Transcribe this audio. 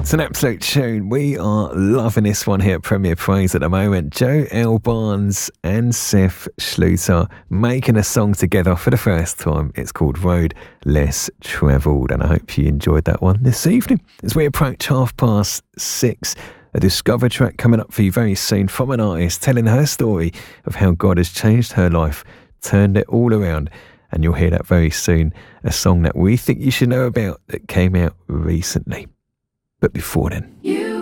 It's an absolute tune. We are loving this one here at Premier Praise at the moment. Joe L. Barnes and Seth Schluter making a song together for the first time. It's called Road Less Travelled, and I hope you enjoyed that one this evening. As we approach 6:30, a Discover track coming up for you very soon from an artist telling her story of how God has changed her life, turned it all around, and you'll hear that very soon. A song that we think you should know about that came out recently. But before then...